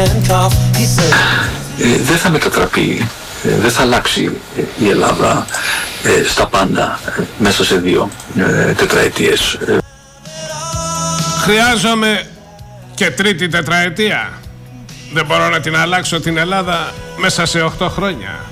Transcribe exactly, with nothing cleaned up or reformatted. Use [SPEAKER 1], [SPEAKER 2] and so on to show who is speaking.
[SPEAKER 1] Ε, δεν θα μετατραπεί, ε, δεν θα αλλάξει η Ελλάδα ε, στα πάντα ε, μέσα σε δύο ε, τετραετίες.
[SPEAKER 2] Χρειάζομαι και τρίτη τετραετία. Δεν μπορώ να την αλλάξω την Ελλάδα μέσα σε οκτώ χρόνια.